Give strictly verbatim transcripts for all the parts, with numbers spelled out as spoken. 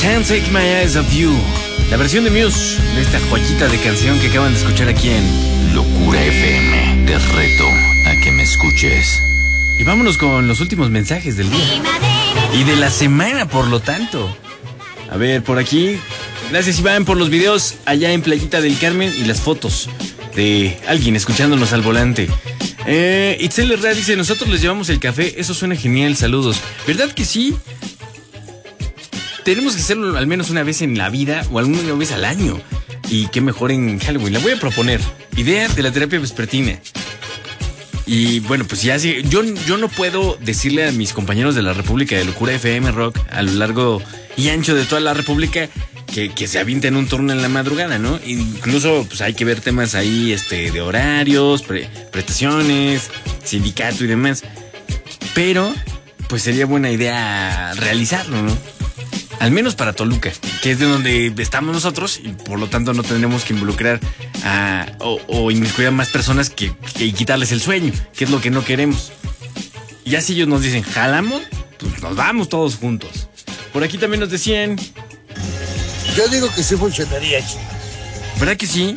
Can't Take My Eyes Off You, la versión de Muse de esta joyita de canción que acaban de escuchar aquí en Locura F M. Te reto a que me escuches. Y vámonos con los últimos mensajes del día y de la semana, por lo tanto. A ver, por aquí, gracias Iván por los videos allá en Playita del Carmen y las fotos de alguien escuchándonos al volante. Eh, Itzel Herrera dice, nosotros les llevamos el café, eso suena genial, saludos. ¿Verdad que sí? Tenemos que hacerlo al menos una vez en la vida o alguna vez al año. Y qué mejor en Halloween. La voy a proponer. Idea de la terapia vespertina. Y bueno, pues ya sí, yo, yo no puedo decirle a mis compañeros de la República de Locura F M Rock a lo largo y ancho de toda la República que, que se avienten un turno en la madrugada, ¿no? Incluso pues hay que ver temas ahí este, de horarios, pre, prestaciones, sindicato y demás. Pero pues sería buena idea realizarlo, ¿no? Al menos para Toluca, que es de donde estamos nosotros y por lo tanto no tendremos que involucrar a, o, o inmiscuir a más personas que, que y quitarles el sueño, que es lo que no queremos. Y así ellos nos dicen, jalamos, pues nos vamos todos juntos. Por aquí también nos decían... Yo digo que sí funcionaría, chicos. ¿Verdad que sí?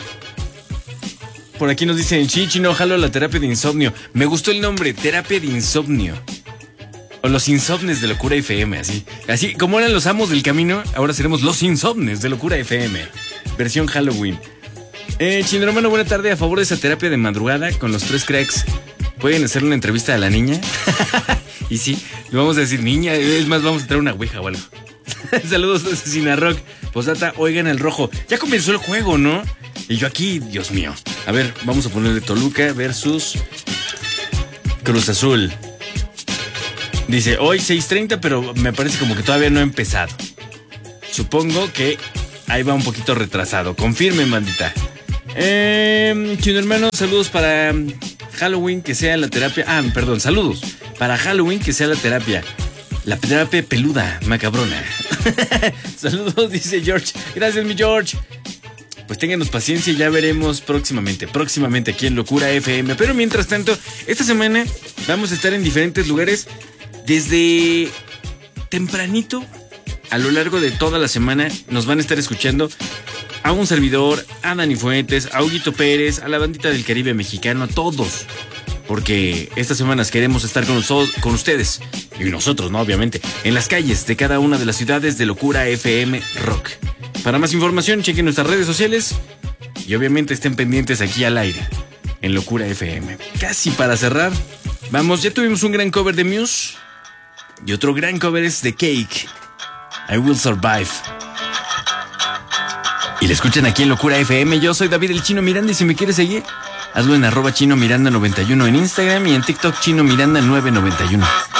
Por aquí nos dicen, sí, chino, jalo la terapia de insomnio. Me gustó el nombre, terapia de insomnio. O los insomnes de Locura F M, así. Así como eran los amos del camino, ahora seremos los insomnes de Locura F M. Versión Halloween. Eh, Chino hermano, buena tarde. A favor de esa terapia de madrugada con los tres cracks. ¿Pueden hacer una entrevista a la niña? Y sí, le vamos a decir, niña, es más, vamos a traer una ouija o algo. Saludos desde Sinarrock. Posdata, oigan el rojo. Ya comenzó el juego, ¿no? Y yo aquí, Dios mío. A ver, vamos a ponerle Toluca versus Cruz Azul. Dice, hoy seis treinta, pero me parece como que todavía no ha empezado. Supongo que ahí va un poquito retrasado. Confirmen, bandita. Eh, Chino hermano, saludos para Halloween, que sea la terapia... Ah, perdón, saludos. Para Halloween, que sea la terapia. La terapia peluda, macabrona. Saludos, dice George. Gracias, mi George. Pues ténganos paciencia y ya veremos próximamente, próximamente aquí en Locura F M. Pero mientras tanto, esta semana vamos a estar en diferentes lugares desde tempranito. A lo largo de toda la semana nos van a estar escuchando a un servidor, a Dani Fuentes, a Huguito Pérez, a la bandita del Caribe mexicano, a todos. Porque estas semanas queremos estar con, nosotros, con ustedes, y nosotros, ¿no? Obviamente, en las calles de cada una de las ciudades de Locura F M Rock. Para más información, chequen nuestras redes sociales y obviamente estén pendientes aquí al aire, en Locura F M. Casi para cerrar, vamos, ya tuvimos un gran cover de Muse y otro gran cover es de Cake, I Will Survive. Y le escuchan aquí en Locura F M. Yo soy David el Chino Miranda y si me quieres seguir, hazlo en arroba Chino Miranda noventa y uno en Instagram y en TikTok Chino Miranda nueve noventa y uno.